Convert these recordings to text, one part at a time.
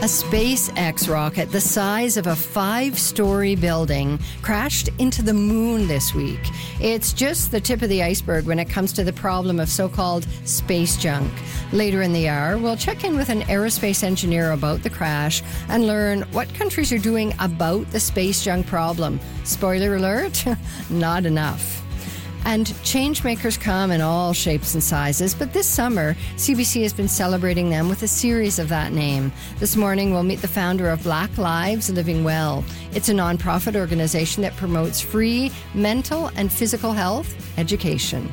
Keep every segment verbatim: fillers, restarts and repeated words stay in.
A SpaceX rocket the size of a five-story building crashed into the moon this week. It's just the tip of the iceberg when it comes to the problem of so-called space junk. Later in the hour, we'll check in with an aerospace engineer about the crash and learn what countries are doing about the space junk problem. Spoiler alert, not enough. And changemakers come in all shapes and sizes, but this summer, C B C has been celebrating them with a series of that name. This morning, we'll meet the founder of Black Lives Living Well. It's a nonprofit organization that promotes free mental and physical health education.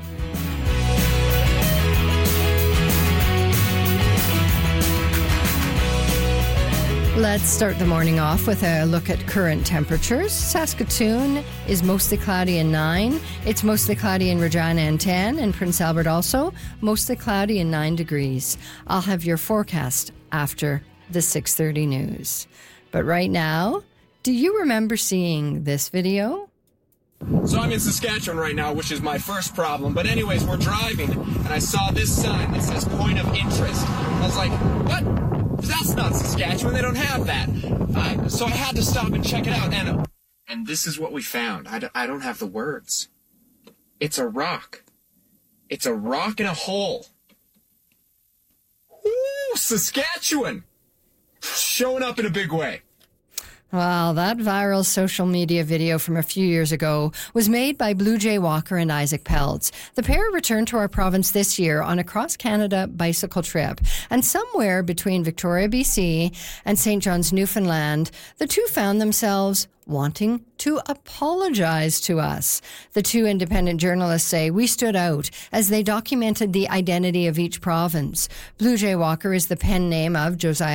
Let's start the morning off with a look at current temperatures. Saskatoon is mostly cloudy and nine. It's mostly cloudy in Regina and ten, and Prince Albert also mostly cloudy and nine degrees. I'll have your forecast after the six thirty news. But right now, do you remember seeing this video? So I'm in Saskatchewan right now, which is my first problem. But anyways, we're driving, and I saw this sign that says point of interest. I was like, what? That's not Saskatchewan. They don't have that. Uh, so I had to stop and check it out. And and this is what we found. I, d- I don't have the words. It's a rock. It's a rock in a hole. Ooh, Saskatchewan! Showing up in a big way. Well, that viral social media video from a few years ago was made by Blue Jay Walker and Isaac Peltz. The pair returned to our province this year on a cross-Canada bicycle trip. And somewhere between Victoria, B C and Saint John's, Newfoundland, the two found themselves wanting to apologize to us. The two independent journalists say we stood out as they documented the identity of each province. Blue Jay Walker is the pen name of Josiah